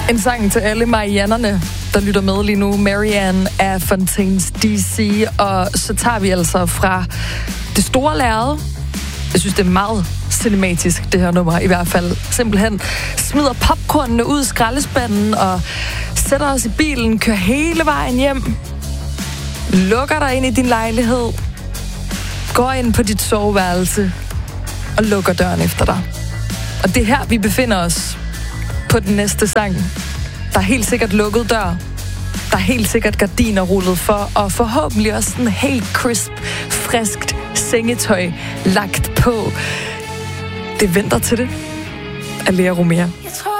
En sang til alle mariannerne, der lytter med lige nu. Marianne af Fontaines DC. Og så tager vi altså fra det store lærred. Jeg synes, det er meget cinematisk, det her nummer i hvert fald. Simpelthen smider popcornene ud i skraldespanden og sætter os i bilen, kører hele vejen hjem, lukker dig ind i din lejlighed, går ind på dit soveværelse og lukker døren efter dig. Og det er her, vi befinder os på den næste sang. Der er helt sikkert lukket dør. Der er helt sikkert gardiner rullet for, og forhåbentlig også sådan helt crisp, friskt sengetøj lagt på. Det venter til det. Alea Romea.